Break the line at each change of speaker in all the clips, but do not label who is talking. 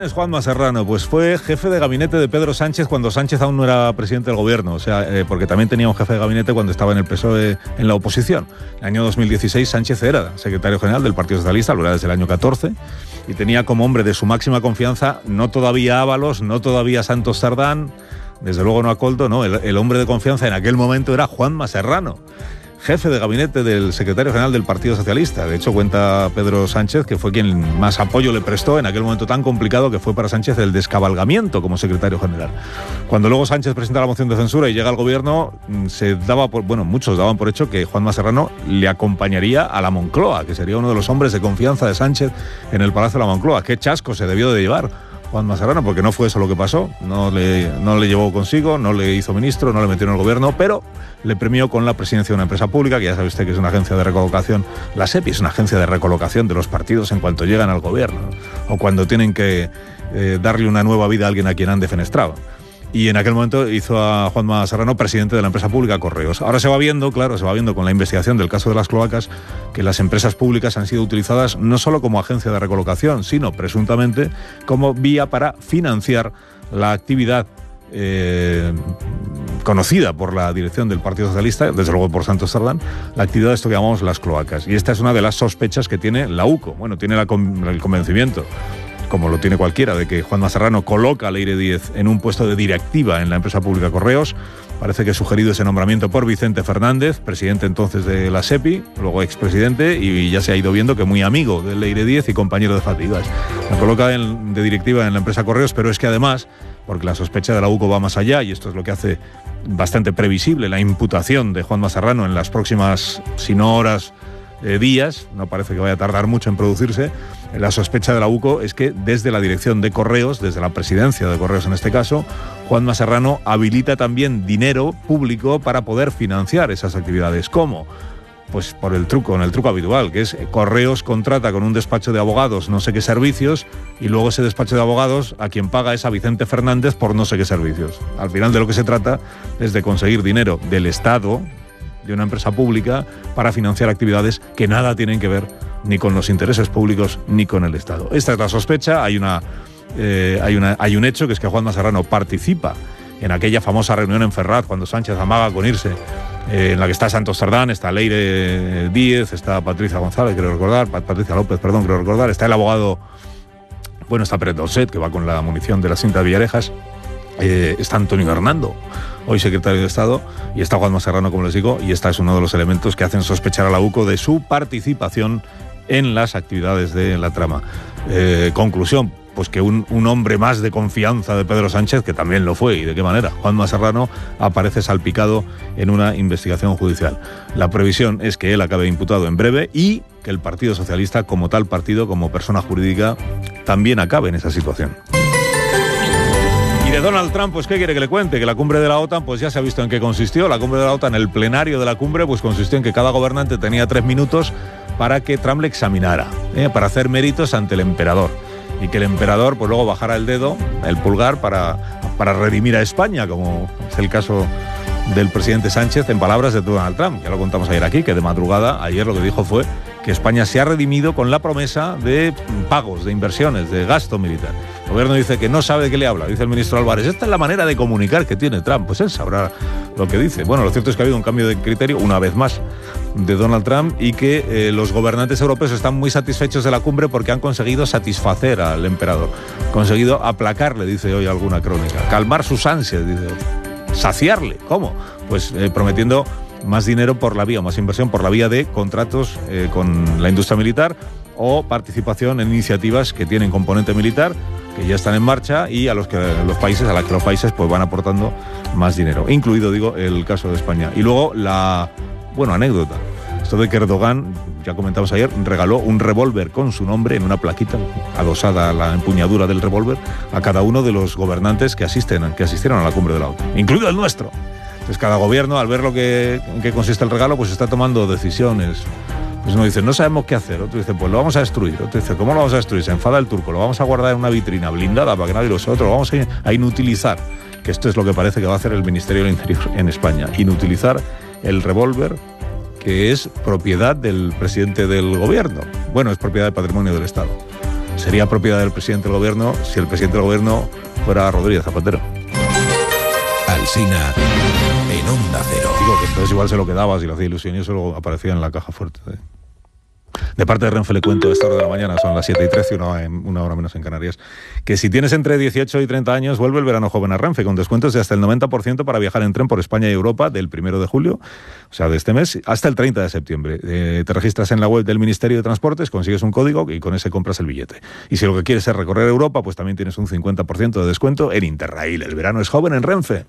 Es Juanma Serrano, pues fue jefe de gabinete de Pedro Sánchez cuando Sánchez aún no era presidente del gobierno, o sea, porque también tenía un jefe de gabinete cuando estaba en el PSOE en la oposición. En el año 2016 Sánchez era secretario general del Partido Socialista, lo era desde el año 14, y tenía como hombre de su máxima confianza, no todavía Ábalos, no todavía Santos Sardán, desde luego no a Coldo, no, el hombre de confianza en aquel momento era Juanma Serrano, jefe de gabinete del secretario general del Partido Socialista. De hecho, cuenta Pedro Sánchez que fue quien más apoyo le prestó en aquel momento tan complicado que fue para Sánchez el descabalgamiento como secretario general. Cuando luego Sánchez presenta la moción de censura y llega al gobierno, muchos daban por hecho que Juanma Serrano le acompañaría a la Moncloa, que sería uno de los hombres de confianza de Sánchez en el Palacio de la Moncloa. Qué chasco se debió de llevar Juanma Serrano, porque no fue eso lo que pasó, no le llevó consigo, no le hizo ministro, no le metió en el gobierno, pero le premió con la presidencia de una empresa pública, que ya sabe usted que es una agencia de recolocación. La SEPI es una agencia de recolocación de los partidos en cuanto llegan al gobierno, o cuando tienen que darle una nueva vida a alguien a quien han defenestrado. Y en aquel momento hizo a Juanma Serrano presidente de la empresa pública Correos. Ahora se va viendo con la investigación del caso de las cloacas, que las empresas públicas han sido utilizadas no solo como agencia de recolocación, sino presuntamente como vía para financiar la actividad conocida por la dirección del Partido Socialista, desde luego por Santos Sardán, la actividad de esto que llamamos las cloacas. Y esta es una de las sospechas que tiene la UCO. Bueno, tiene el convencimiento, como lo tiene cualquiera, de que Juanma Serrano coloca a Leire Díez en un puesto de directiva en la empresa pública Correos. Parece que ha sugerido ese nombramiento por Vicente Fernández, presidente entonces de la SEPI, luego expresidente, y ya se ha ido viendo que muy amigo de Leire Díez y compañero de fatigas. La coloca de directiva en la empresa Correos, pero es que además, porque la sospecha de la UCO va más allá, y esto es lo que hace bastante previsible la imputación de Juanma Serrano en las próximas, si no horas, días, no parece que vaya a tardar mucho en producirse. La sospecha de la UCO es que desde la dirección de Correos, desde la presidencia de Correos en este caso, Juanma Serrano habilita también dinero público para poder financiar esas actividades. ¿Cómo? Pues con el truco habitual, que es Correos contrata con un despacho de abogados no sé qué servicios, y luego ese despacho de abogados a quien paga es a Vicente Fernández por no sé qué servicios. Al final de lo que se trata es de conseguir dinero del Estado, de una empresa pública, para financiar actividades que nada tienen que ver ni con los intereses públicos ni con el Estado. Esta es la sospecha. Hay un hecho, que es que Juanma Serrano participa en aquella famosa reunión en Ferraz cuando Sánchez amaga con irse, en la que está Santos Sardán, está Leire Díez, está Patricia López, creo recordar, está el abogado, está Pérez Dolcet, que va con la munición de la cinta de Villarejas, está Antonio Hernando, hoy secretario de Estado, y está Juanma Serrano, como les digo, y este es uno de los elementos que hacen sospechar a la UCO de su participación en las actividades de la trama. Conclusión, pues que un hombre más de confianza de Pedro Sánchez, que también lo fue, ¿y de qué manera? Juanma Serrano aparece salpicado en una investigación judicial. La previsión es que él acabe imputado en breve y que el Partido Socialista, como tal partido, como persona jurídica, también acabe en esa situación. Y de Donald Trump, pues ¿qué quiere que le cuente? Que la cumbre de la OTAN, pues ya se ha visto en qué consistió. La cumbre de la OTAN, el plenario de la cumbre, pues consistió en que cada gobernante tenía 3 minutos para que Trump le examinara, para hacer méritos ante el emperador. Y que el emperador pues luego bajara el dedo, el pulgar, para redimir a España, como es el caso del presidente Sánchez, en palabras de Donald Trump. Ya lo contamos ayer aquí, que de madrugada, ayer lo que dijo fue que España se ha redimido con la promesa de pagos, de inversiones, de gasto militar. El gobierno dice que no sabe de qué le habla, dice el ministro Álvarez. Esta es la manera de comunicar que tiene Trump, pues él sabrá lo que dice. Bueno, lo cierto es que ha habido un cambio de criterio, una vez más, de Donald Trump, y que los gobernantes europeos están muy satisfechos de la cumbre porque han conseguido satisfacer al emperador, conseguido aplacarle, dice hoy alguna crónica, calmar sus ansias, dice hoy, saciarle. ¿Cómo? Pues prometiendo más dinero por la vía, más inversión por la vía de contratos con la industria militar o participación en iniciativas que tienen componente militar, que ya están en marcha, y a los los países pues van aportando más dinero, incluido, digo, el caso de España. Y luego anécdota, esto de que Erdogan, ya comentamos ayer, regaló un revólver con su nombre en una plaquita adosada a la empuñadura del revólver a cada uno de los gobernantes que asistieron a la cumbre de la OTAN, incluido el nuestro. Entonces cada gobierno, al ver en qué consiste el regalo, pues está tomando decisiones. Pues uno dice, no sabemos qué hacer. Otro dice, pues lo vamos a destruir. Otro dice, ¿cómo lo vamos a destruir? Se enfada el turco, lo vamos a guardar en una vitrina blindada para que nadie lo sepa. Otro, lo vamos a inutilizar. Que esto es lo que parece que va a hacer el Ministerio del Interior en España. Inutilizar el revólver, que es propiedad del presidente del gobierno. Bueno, es propiedad del patrimonio del Estado. sería propiedad del presidente del gobierno si el presidente del gobierno fuera Rodríguez Zapatero.
Alsina en Onda Cero.
Digo que entonces igual se lo quedaba, si lo hacía ilusión y eso luego aparecía en la caja fuerte. De parte de Renfe le cuento a esta hora de la mañana, son las 7:13, una hora menos en Canarias, que si tienes entre 18 y 30 años, vuelve el verano joven a Renfe, con descuentos de hasta el 90% para viajar en tren por España y Europa del 1 de julio, o sea, de este mes, hasta el 30 de septiembre. Te registras en la web del Ministerio de Transportes, consigues un código y con ese compras el billete. Y si lo que quieres es recorrer Europa, pues también tienes un 50% de descuento en Interrail. El verano es joven en Renfe.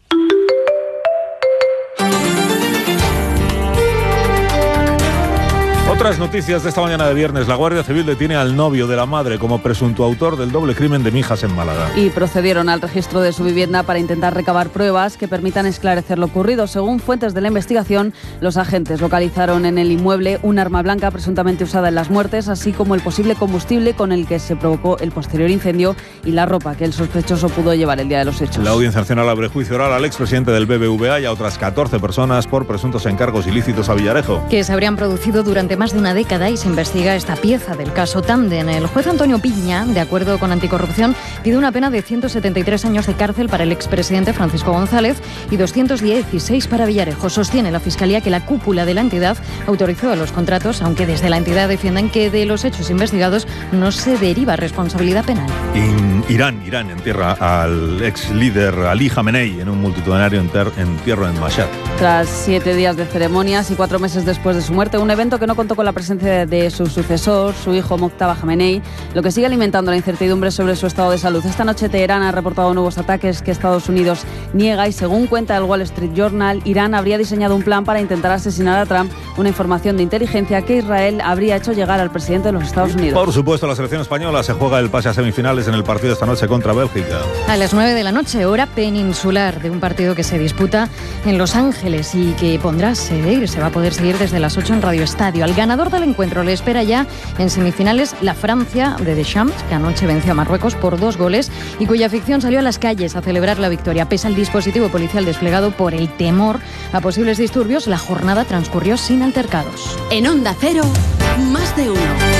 Otras noticias de esta mañana de viernes. La Guardia Civil detiene al novio de la madre como presunto autor del doble crimen de Mijas en Málaga.
Y procedieron al registro de su vivienda para intentar recabar pruebas que permitan esclarecer lo ocurrido. Según fuentes de la investigación, los agentes localizaron en el inmueble un arma blanca presuntamente usada en las muertes, así como el posible combustible con el que se provocó el posterior incendio y la ropa que el sospechoso pudo llevar el día de los hechos.
La Audiencia Nacional abre juicio oral al expresidente del BBVA y a otras 14 personas por presuntos encargos ilícitos a Villarejo.
Que se habrían producido durante más de una década y se investiga esta pieza del caso Tandem. El juez Antonio Piña, de acuerdo con Anticorrupción, pide una pena de 173 años de cárcel para el expresidente Francisco González y 216 para Villarejo. Sostiene la Fiscalía que la cúpula de la entidad autorizó los contratos, aunque desde la entidad defienden que de los hechos investigados no se deriva responsabilidad penal.
Irán entierra al ex líder Ali Khamenei en un multitudinario entierro en Mashhad.
Tras 7 días de ceremonias y 4 meses después de su muerte, un evento que no contó con la presencia de su sucesor, su hijo Mojtaba Khamenei, lo que sigue alimentando la incertidumbre sobre su estado de salud. Esta noche Teherán ha reportado nuevos ataques que Estados Unidos niega y, según cuenta el Wall Street Journal, Irán habría diseñado un plan para intentar asesinar a Trump, una información de inteligencia que Israel habría hecho llegar al presidente de los Estados Unidos.
Por supuesto, la selección española se juega el pase a semifinales en el partido esta noche contra Bélgica.
A las 9 de la noche, hora peninsular, de un partido que se disputa en Los Ángeles y que pondrá seguir, se va a poder seguir desde las 8 en Radio Estadio. Al ganador del encuentro le espera ya en semifinales la Francia de Deschamps, que anoche venció a Marruecos por 2 goles y cuya afición salió a las calles a celebrar la victoria. Pese al dispositivo policial desplegado por el temor a posibles disturbios, la jornada transcurrió sin altercados.
En Onda Cero, más de uno.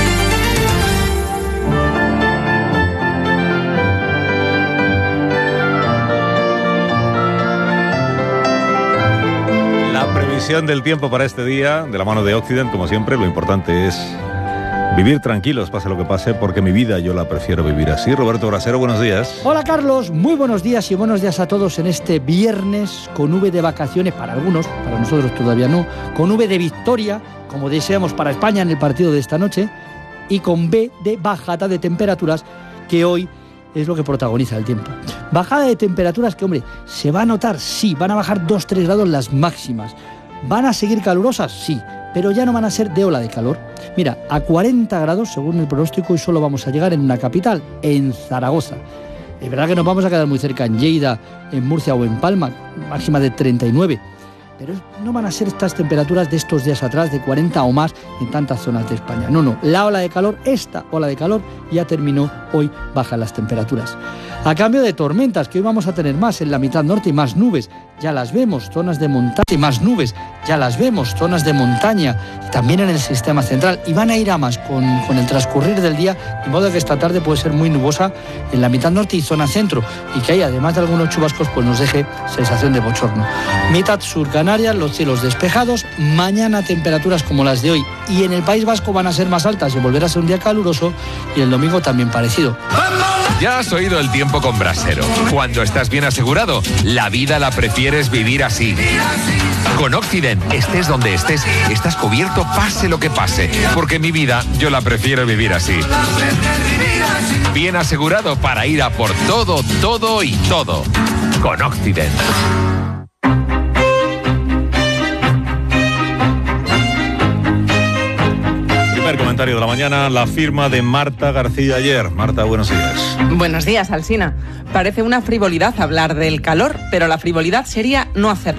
Previsión del tiempo para este día, de la mano de Occident, como siempre. Lo importante es vivir tranquilos, pase lo que pase, porque mi vida yo la prefiero vivir así. Roberto Brasero, buenos días.
Hola Carlos, muy buenos días y buenos días a todos en este viernes con V de vacaciones para algunos, para nosotros todavía no, con V de victoria, como deseamos para España en el partido de esta noche, y con B de bajada de temperaturas, que hoy es lo que protagoniza el tiempo. Bajada de temperaturas que, hombre, se va a notar, sí, van a bajar 2-3 grados las máximas. ¿Van a seguir calurosas? Sí, pero ya no van a ser de ola de calor. Mira, a 40 grados, según el pronóstico, y solo vamos a llegar en una capital, en Zaragoza. Es verdad que nos vamos a quedar muy cerca en Lleida, en Murcia o en Palma, máxima de 39. Pero no van a ser estas temperaturas de estos días atrás, de 40 o más en tantas zonas de España. No, la ola de calor, esta ola de calor ya terminó, hoy bajan las temperaturas. A cambio de tormentas, que hoy vamos a tener más en la mitad norte y más nubes, ya las vemos, zonas de montaña y más nubes, ya las vemos, zonas de montaña y también en el sistema central, y van a ir a más con el transcurrir del día, de modo que esta tarde puede ser muy nubosa en la mitad norte y zona centro, y que ahí, además de algunos chubascos, pues nos deje sensación de bochorno. Mitad sur Canarias, los cielos despejados, mañana temperaturas como las de hoy, y en el País Vasco van a ser más altas y volverá a ser un día caluroso, y el domingo también parecido.
Ya has oído el tiempo con Brasero. Cuando estás bien asegurado, la vida la prefieres vivir así. Con Occident, estés donde estés, estás cubierto pase lo que pase. Porque mi vida, yo la prefiero vivir así. Bien asegurado para ir a por todo, todo y todo. Con Occident.
Primer comentario de la mañana, la firma de Marta García ayer. Marta, buenos días.
Buenos días, Alsina. Parece una frivolidad hablar del calor, pero la frivolidad sería no hacerlo.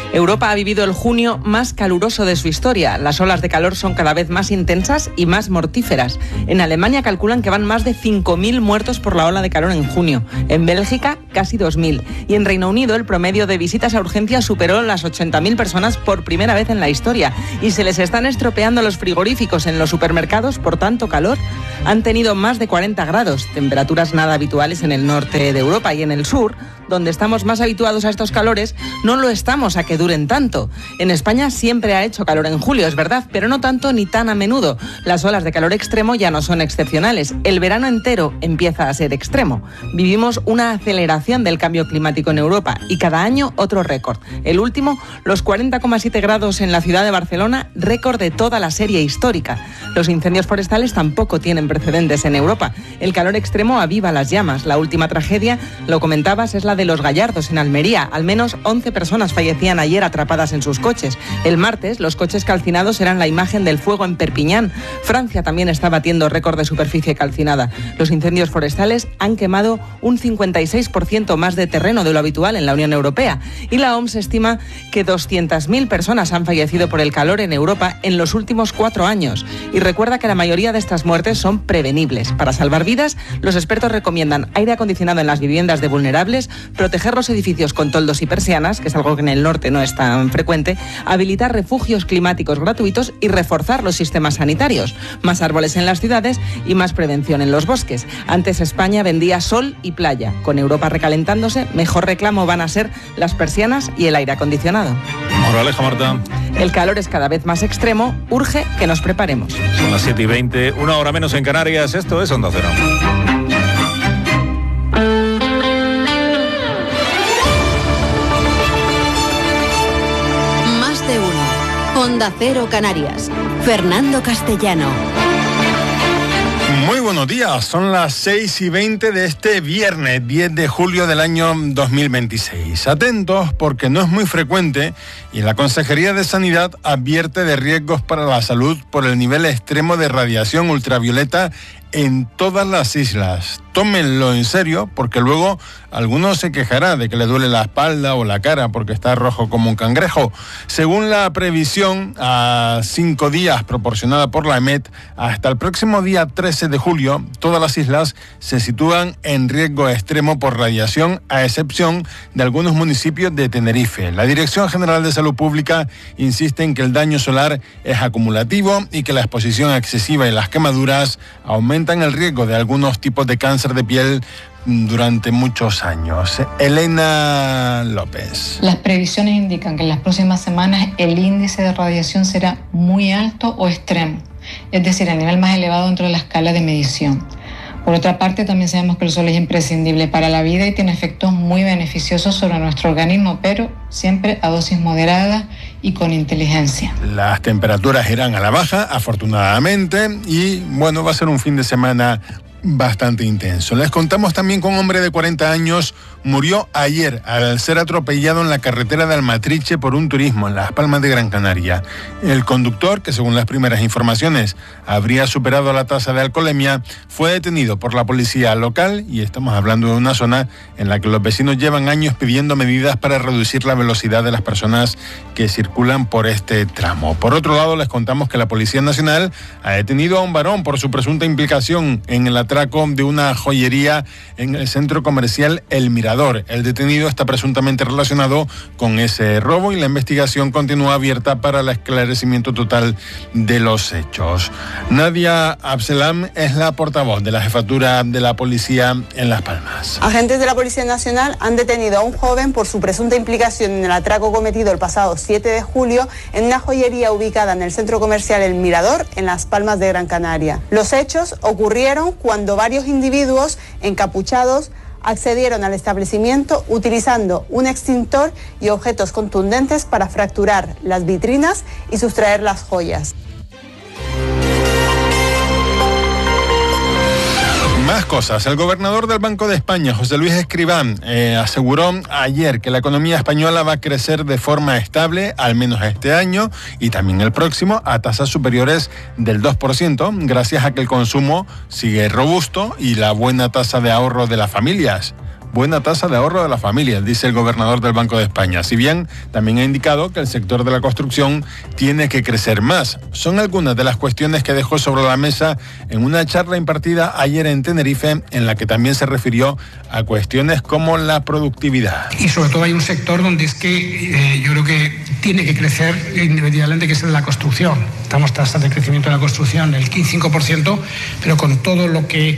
Europa ha vivido el junio más caluroso de su historia. Las olas de calor son cada vez más intensas y más mortíferas. En Alemania calculan que van más de 5.000 muertos por la ola de calor en junio. En Bélgica, casi 2.000. Y en Reino Unido, el promedio de visitas a urgencias superó las 80.000 personas por primera vez en la historia. Y se les están estropeando los frigoríficos en los supermercados por tanto calor. Han tenido más de 40 grados, temperaturas nada habituales en el norte de Europa, y en el sur, donde estamos más habituados a estos calores, no lo estamos a que duren tanto. En España siempre ha hecho calor en julio, es verdad, pero no tanto ni tan a menudo. Las olas de calor extremo ya no son excepcionales. El verano entero empieza a ser extremo. Vivimos una aceleración del cambio climático en Europa y cada año otro récord. El último, los 40,7 grados en la ciudad de Barcelona, récord de toda la serie histórica. Los incendios forestales tampoco tienen precedentes en Europa. El calor extremo aviva las llamas. La última tragedia, lo comentabas, es la de Los Gallardos, en Almería. Al menos 11 personas fallecían ayer atrapadas en sus coches. El martes, los coches calcinados eran la imagen del fuego en Perpiñán. Francia también está batiendo récord de superficie calcinada. Los incendios forestales han quemado un 56% más de terreno de lo habitual en la Unión Europea. Y la OMS estima que 200.000 personas han fallecido por el calor en Europa en los últimos 4 años. Y recuerda que la mayoría de estas muertes son prevenibles. Para salvar vidas, los expertos recomiendan aire acondicionado en las viviendas de vulnerables, proteger los edificios con toldos y persianas, que es algo que en el norte no es tan frecuente, habilitar refugios climáticos gratuitos y reforzar los sistemas sanitarios, más árboles en las ciudades y más prevención en los bosques. Antes España vendía sol y playa. Con Europa recalentándose, mejor reclamo van a ser las persianas y el aire acondicionado.
Moraleja, Marta.
El calor es cada vez más extremo, urge que nos preparemos.
Son las 7:20, 1 hora menos en Canarias. Esto es Onda Cero.
Más de uno. Onda Cero Canarias. Fernando Castellano.
Muy buenos días, son las 6:20 de este viernes 10 de julio del año 2026. Atentos porque no es muy frecuente y la Consejería de Sanidad advierte de riesgos para la salud por el nivel extremo de radiación ultravioleta en todas las islas. Tómenlo en serio porque luego alguno se quejará de que le duele la espalda o la cara porque está rojo como un cangrejo. Según la previsión a 5 días proporcionada por la EMET, hasta el próximo día 13 de julio, todas las islas se sitúan en riesgo extremo por radiación, a excepción de algunos municipios de Tenerife. La Dirección General de Salud Pública insiste en que el daño solar es acumulativo y que la exposición excesiva y las quemaduras aumentan el riesgo de algunos tipos de cáncer de piel durante muchos años. Elena López.
Las previsiones indican que en las próximas semanas el índice de radiación será muy alto o extremo, es decir, el nivel más elevado dentro de la escala de medición. Por otra parte, también sabemos que el sol es imprescindible para la vida y tiene efectos muy beneficiosos sobre nuestro organismo, pero siempre a dosis moderadas y con inteligencia.
Las temperaturas irán a la baja, afortunadamente, y bueno, va a ser un fin de semana bastante intenso. Les contamos también que un hombre de 40 años murió ayer al ser atropellado en la carretera de Almatriche por un turismo en Las Palmas de Gran Canaria. El conductor, que según las primeras informaciones habría superado la tasa de alcoholemia, fue detenido por la policía local y estamos hablando de una zona en la que los vecinos llevan años pidiendo medidas para reducir la velocidad de las personas que circulan por este tramo. Por otro lado, les contamos que la Policía Nacional ha detenido a un varón por su presunta implicación en el atraco de una joyería en el centro comercial El Mirador. El detenido está presuntamente relacionado con ese robo y la investigación continúa abierta para el esclarecimiento total de los hechos. Nadia Abselam es la portavoz de la jefatura de la policía en Las Palmas.
Agentes de la Policía Nacional han detenido a un joven por su presunta implicación en el atraco cometido el pasado 7 de julio en una joyería ubicada en el centro comercial El Mirador, en Las Palmas de Gran Canaria. Los hechos ocurrieron cuando varios individuos encapuchados accedieron al establecimiento utilizando un extintor y objetos contundentes para fracturar las vitrinas y sustraer las joyas.
Más cosas. El gobernador del Banco de España, José Luis Escrivá, aseguró ayer que la economía española va a crecer de forma estable, al menos este año y también el próximo, a tasas superiores del 2%, gracias a que el consumo sigue robusto y la buena tasa de ahorro de las familias. buena tasa de ahorro de las familias, dice el gobernador del Banco de España. Si bien también ha indicado que el sector de la construcción tiene que crecer más. Son algunas de las cuestiones que dejó sobre la mesa en una charla impartida ayer en Tenerife, en la que también se refirió a cuestiones como la productividad.
Y sobre todo hay un sector donde es que yo creo que tiene que crecer indefinitivamente, que es el de la construcción. Estamos tasas de crecimiento de la construcción del 15%, pero con todo lo que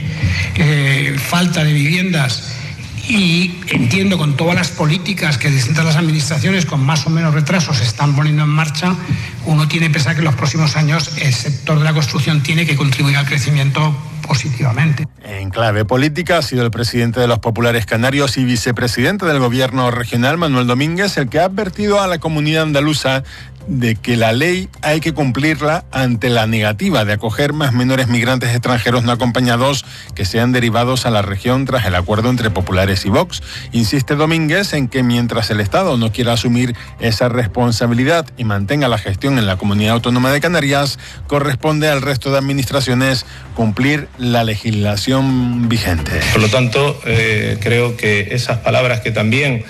falta de viviendas, y entiendo con todas las políticas que distintas las administraciones con más o menos retrasos se están poniendo en marcha, uno tiene que pensar que en los próximos años el sector de la construcción tiene que contribuir al crecimiento positivamente.
En clave política ha sido el presidente de los Populares Canarios y vicepresidente del gobierno regional, Manuel Domínguez, el que ha advertido a la comunidad andaluza de que la ley hay que cumplirla ante la negativa de acoger más menores migrantes extranjeros no acompañados que sean derivados a la región tras el acuerdo entre populares y Vox. Insiste Domínguez en que mientras el Estado no quiera asumir esa responsabilidad y mantenga la gestión en la Comunidad Autónoma de Canarias, corresponde al resto de administraciones cumplir la legislación vigente.
Por lo tanto, creo que esas palabras que también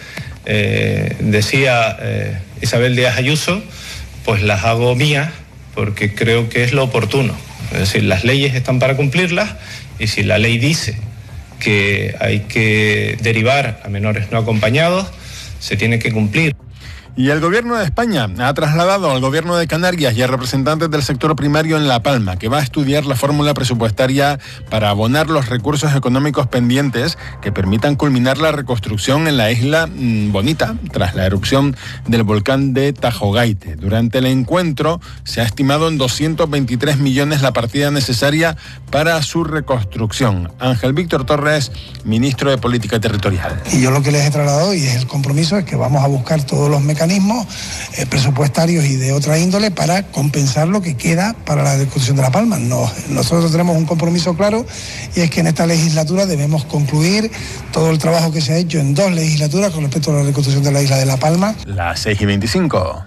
decía Isabel Díaz Ayuso, pues las hago mías porque creo que es lo oportuno. Es decir, las leyes están para cumplirlas y si la ley dice que hay que derivar a menores no acompañados, se tiene que cumplir.
Y el Gobierno de España ha trasladado al Gobierno de Canarias y a representantes del sector primario en La Palma que va a estudiar la fórmula presupuestaria para abonar los recursos económicos pendientes que permitan culminar la reconstrucción en la isla Bonita tras la erupción del volcán de Tajogaite. Durante el encuentro se ha estimado en 223 millones la partida necesaria para su reconstrucción. Ángel Víctor Torres, ministro de Política Territorial.
Y yo lo que les he trasladado y es el compromiso es que vamos a buscar todos los mecanismos presupuestarios y de otra índole para compensar lo que queda para la reconstrucción de La Palma. Nosotros tenemos un compromiso claro y es que en esta legislatura debemos concluir todo el trabajo que se ha hecho en 2 legislaturas con respecto a la reconstrucción de la isla de La Palma.
Las 6:25.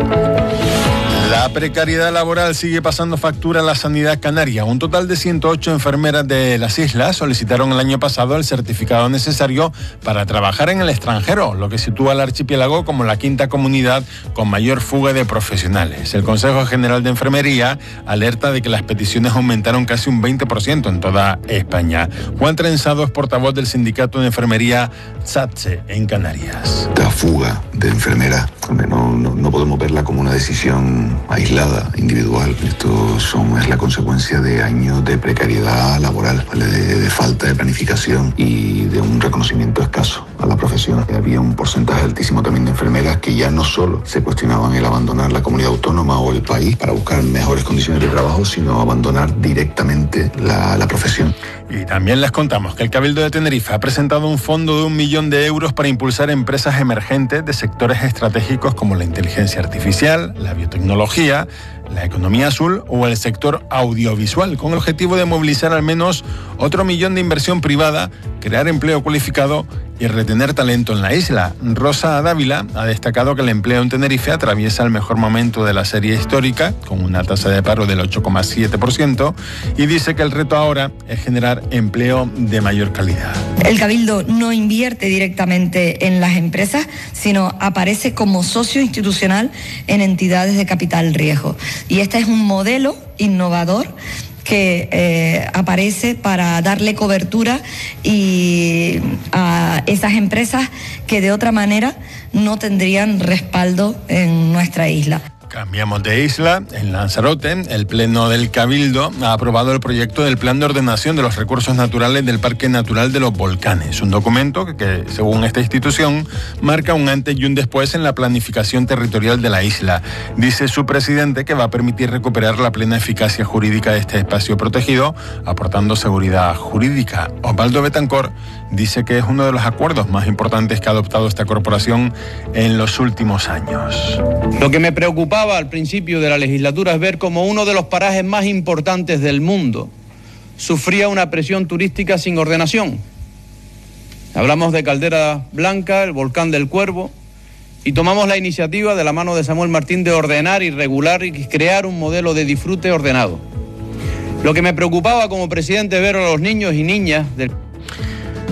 La precariedad laboral sigue pasando factura a la sanidad canaria. Un total de 108 enfermeras de las islas solicitaron el año pasado el certificado necesario para trabajar en el extranjero, lo que sitúa al archipiélago como la 5ª comunidad con mayor fuga de profesionales. El Consejo General de Enfermería alerta de que las peticiones aumentaron casi un 20% en toda España. Juan Trenzado es portavoz del sindicato de enfermería SATSE en Canarias.
La fuga de enfermeras, no podemos verla como una decisión aislada, individual. Esto es la consecuencia de años de precariedad laboral, ¿vale? de falta de planificación y de un reconocimiento escaso a la profesión. Había un porcentaje altísimo también de enfermeras que ya no solo se cuestionaban el abandonar la comunidad autónoma o el país para buscar mejores condiciones de trabajo, sino abandonar directamente la profesión.
Y también les contamos que el Cabildo de Tenerife ha presentado un fondo de 1 millón de euros para impulsar empresas emergentes de sectores estratégicos como la inteligencia artificial, la biotecnología, la economía azul o el sector audiovisual, con el objetivo de movilizar al menos otro 1 millón de inversión privada, crear empleo cualificado y retener talento en la isla. Rosa Dávila ha destacado que el empleo en Tenerife atraviesa el mejor momento de la serie histórica, con una tasa de paro del 8,7%, y dice que el reto ahora es generar empleo de mayor calidad.
El Cabildo no invierte directamente en las empresas, sino aparece como socio institucional en entidades de capital riesgo. Y este es un modelo innovador que aparece para darle cobertura a esas empresas que de otra manera no tendrían respaldo en nuestra isla.
Cambiamos de isla. En Lanzarote, el Pleno del Cabildo ha aprobado el proyecto del Plan de Ordenación de los Recursos Naturales del Parque Natural de los Volcanes. Un documento que, según esta institución, marca un antes y un después en la planificación territorial de la isla. Dice su presidente que va a permitir recuperar la plena eficacia jurídica de este espacio protegido, aportando seguridad jurídica. Osvaldo Betancor dice que es uno de los acuerdos más importantes que ha adoptado esta corporación en los últimos años.
Lo que me preocupaba al principio de la legislatura es ver cómo uno de los parajes más importantes del mundo sufría una presión turística sin ordenación. Hablamos de Caldera Blanca, el volcán del Cuervo, y tomamos la iniciativa de la mano de Samuel Martín de ordenar y regular y crear un modelo de disfrute ordenado. Lo que me preocupaba como presidente es ver a los niños y niñas del...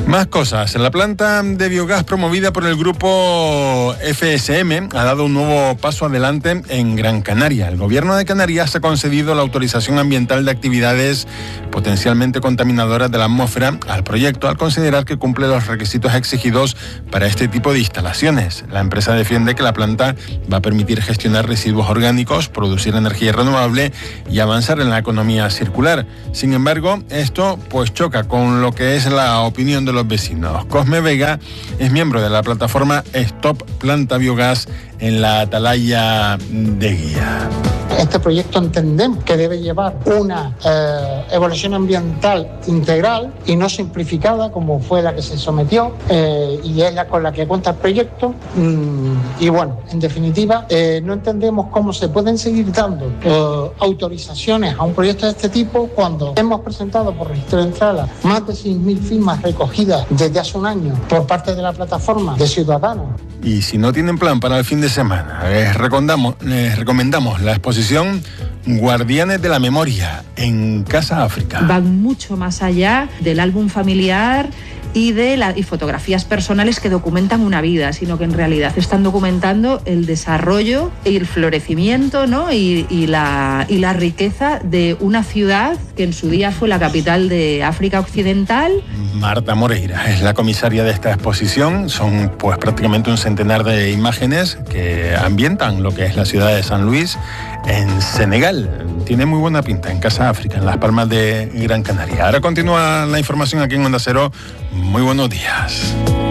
Más cosas. La planta de biogás promovida por el grupo FSM ha dado un nuevo paso adelante en Gran Canaria. El gobierno de Canarias ha concedido la autorización ambiental de actividades potencialmente contaminadoras de la atmósfera al proyecto, al considerar que cumple los requisitos exigidos para este tipo de instalaciones. La empresa defiende que la planta va a permitir gestionar residuos orgánicos, producir energía renovable y avanzar en la economía circular. Sin embargo, esto pues choca con lo que es la opinión de los vecinos. Cosme Vega es miembro de la plataforma Stop Planta Biogás en la Atalaya de Guía.
Este proyecto entendemos que debe llevar una evaluación ambiental integral y no simplificada como fue la que se sometió y es la con la que cuenta el proyecto. Y bueno, en definitiva, no entendemos cómo se pueden seguir dando autorizaciones a un proyecto de este tipo cuando hemos presentado por registro de entrada más de 6.000 firmas recogidas desde hace un año por parte de la plataforma de ciudadanos.
Y si no tienen plan para el fin de semana, les recomendamos la exposición Guardianes de la Memoria en Casa África.
Van mucho más allá del álbum familiar y fotografías personales que documentan una vida, sino que en realidad están documentando el desarrollo y el florecimiento, ¿no? y la riqueza de una ciudad que en su día fue la capital de África Occidental.
Marta Moreira es la comisaria de esta exposición. Son pues prácticamente un centenar de imágenes que ambientan lo que es la ciudad de San Luis en Senegal. Tiene muy buena pinta en Casa África, en Las Palmas de Gran Canaria. Ahora continúa la información aquí en Onda Cero. Muy buenos días.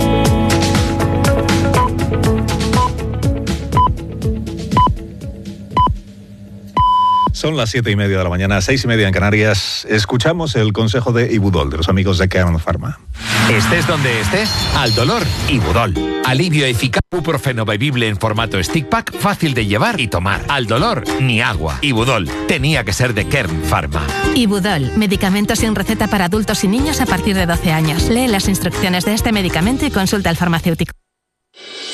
Son las 7:30 de la mañana, 6:30 en Canarias. Escuchamos el consejo de Ibudol, de los amigos de Kern Pharma.
Estés donde estés, al dolor, Ibudol. Alivio eficaz, ibuprofeno bebible en formato stick pack, fácil de llevar y tomar. Al dolor, ni agua. Ibudol, tenía que ser de Kern Pharma.
Ibudol, medicamento sin receta para adultos y niños a partir de 12 años. Lee las instrucciones de este medicamento y consulta al farmacéutico.